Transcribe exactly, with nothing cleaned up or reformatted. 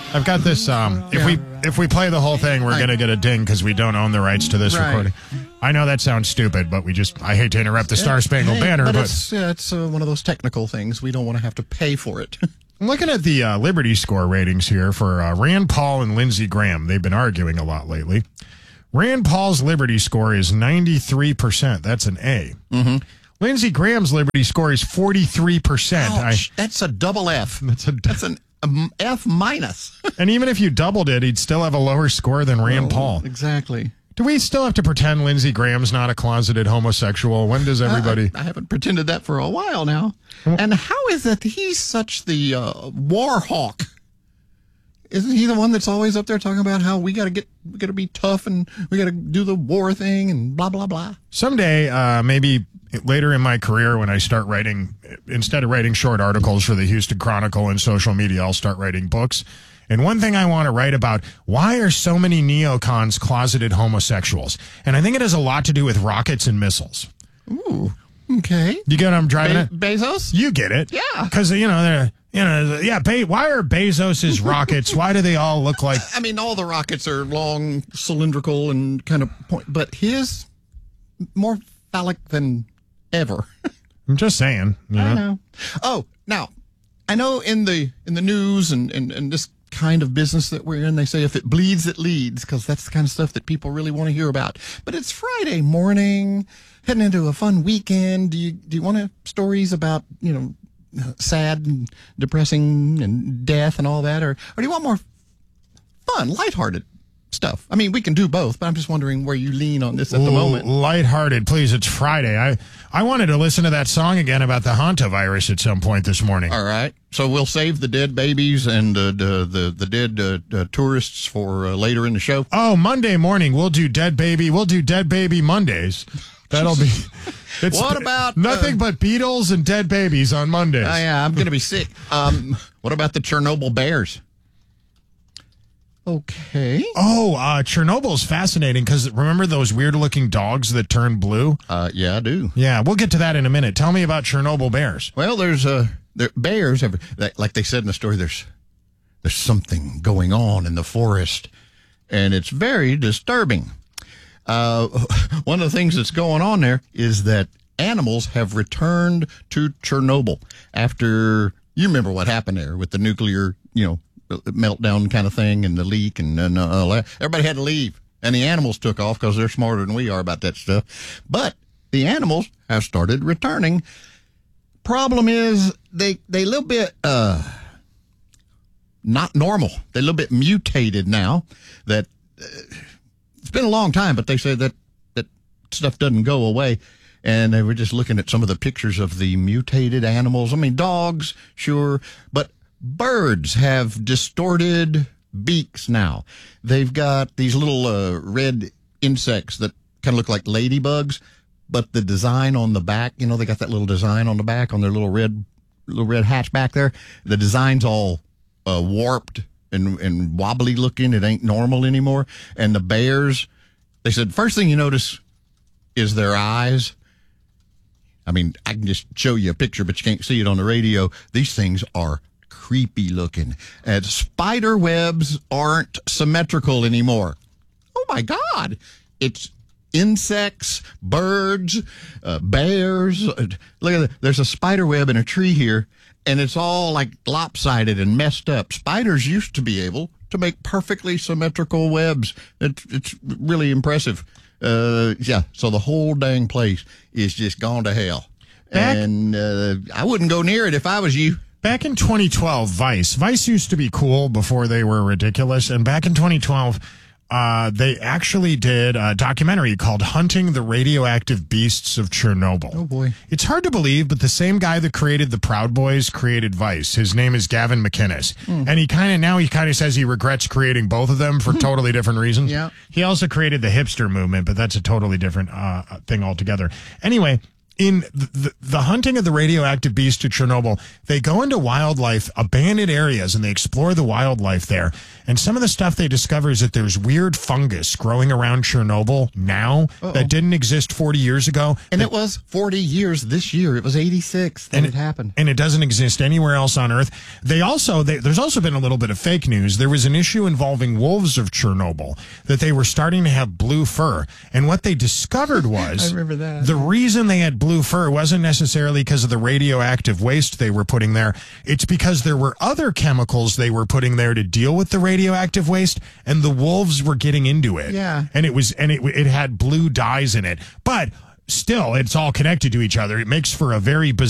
I've got this. Um, if Yeah. we if we play the whole thing, we're I- gonna get a ding because we don't own the rights to this Right. recording. I know that sounds stupid, but we just I hate to interrupt the Star Spangled Hey, Banner, but, but, it's, yeah, it's uh, one of those technical things. We don't want to have to pay for it. I'm looking at the uh, Liberty Score ratings here for uh, Rand Paul and Lindsey Graham. They've been arguing a lot lately. Rand Paul's Liberty Score is ninety-three percent. That's an A. Mm-hmm. Lindsey Graham's Liberty Score is forty-three percent. Ouch, that's a double F. That's a That's an um, F minus. And even if you doubled it, he'd still have a lower score than Rand Oh, Paul. Exactly. Do we still have to pretend Lindsey Graham's not a closeted homosexual? When does everybody... I, I haven't pretended that for a while now. And how is it that he's such the uh, war hawk? Isn't he the one that's always up there talking about how we got to get, we got to be tough and we got to do the war thing and blah, blah, blah? Someday, uh, maybe later in my career when I start writing, instead of writing short articles for the Houston Chronicle and social media, I'll start writing books. And one thing I want to write about, why are so many neocons closeted homosexuals? And I think it has a lot to do with rockets and missiles. Ooh, okay. You get what I'm driving Be- at? Bezos? You get it. Yeah. Because, you know, they're, you know, yeah, Be- why are Bezos's rockets, why do they all look like... I mean, all the rockets are long, cylindrical, and kind of point, but his more phallic than ever. I'm just saying. You I know? know. Oh, now I know in the in the news and, and, and this kind of business that we're in, they say if it bleeds, it leads, because that's the kind of stuff that people really want to hear about. But it's Friday morning, heading into a fun weekend. Do you do you want to stories about you know sad and depressing and death and all that, or or do you want more fun, lighthearted stuff? I mean, we can do both, but I'm just wondering where you lean on this at the moment. Lighthearted, please. It's Friday. I, I wanted to listen to that song again about the hantavirus at some point this morning. All right. So we'll save the dead babies and uh, the, the the dead uh, uh, tourists for uh, later in the show. Oh, Monday morning, we'll do Dead Baby. We'll do Dead Baby Mondays. That'll be... It's What about, nothing uh, but Beatles and dead babies on Mondays? Oh, yeah, I'm going to be sick. Um, what about the Chernobyl bears? Okay. Oh, uh, Chernobyl's fascinating because remember those weird-looking dogs that turn blue? Uh, yeah, I do. Yeah, we'll get to that in a minute. Tell me about Chernobyl bears. Well, there's uh, there, bears. Have, like they said in the story, there's there's something going on in the forest, and it's very disturbing. Uh, one of the things that's going on there is that animals have returned to Chernobyl after, you remember what happened there with the nuclear, you know, meltdown kind of thing and the leak and, and all that. Everybody had to leave, and the animals took off because they're smarter than we are about that stuff. But the animals have started returning. Problem is they they a little bit uh not normal. They're a little bit mutated now. That uh, it's been a long time, but they say that that stuff doesn't go away. And they were just looking at some of the pictures of the mutated animals. I mean, dogs, sure, but birds have distorted beaks now. They've got these little uh, red insects that kind of look like ladybugs, but the design on the back, you know, they got that little design on the back on their little red little red hatch back there. The design's all uh, warped and, and wobbly looking. It ain't normal anymore. And the bears, they said, first thing you notice is their eyes. I mean, I can just show you a picture, but you can't see it on the radio. These things are creepy looking. And spider webs aren't symmetrical anymore. Oh my God. It's insects, birds, uh, bears. Look at that. There's a spider web in a tree here, and it's all like lopsided and messed up. Spiders used to be able to make perfectly symmetrical webs. It's, it's really impressive. Uh, yeah, so the whole dang place is just gone to hell. Back, and uh, I wouldn't go near it if I was you. Back in twenty twelve, Vice. Vice used to be cool before they were ridiculous. And back in twenty twelve, uh, they actually did a documentary called Hunting the Radioactive Beasts of Chernobyl. Oh, boy. It's hard to believe, but the same guy that created the Proud Boys created Vice. His name is Gavin McInnes. Mm. And he kind of, now he kind of says he regrets creating both of them for totally different reasons. Yeah. He also created the hipster movement, but that's a totally different uh, thing altogether. Anyway, in the, the hunting of the radioactive beast at Chernobyl, they go into wildlife, abandoned areas, and they explore the wildlife there. And some of the stuff they discover is that there's weird fungus growing around Chernobyl now Uh-oh. that didn't exist forty years ago. And that, it was forty years this year. It was eighty-six that and it happened. And it doesn't exist anywhere else on Earth. They also, they, there's also been a little bit of fake news. There was an issue involving wolves of Chernobyl, that they were starting to have blue fur. And what they discovered was I remember that. the reason they had blue fur wasn't necessarily because of the radioactive waste they were putting there. It's because there were other chemicals they were putting there to deal with the radioactive waste, and the wolves were getting into it. Yeah. And it was, and it, it had blue dyes in it. But still, it's all connected to each other. It makes for a very bizarre